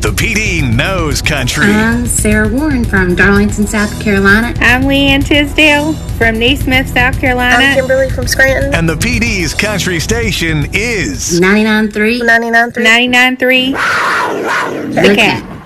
The PD knows country. I'm Sarah Warren from Darlington, South Carolina. I'm Leanne Tisdale from Neesmith, South Carolina. I'm Kimberly from Scranton. And the PD's country station is 99.3. 99.3. 99.3. The Cat.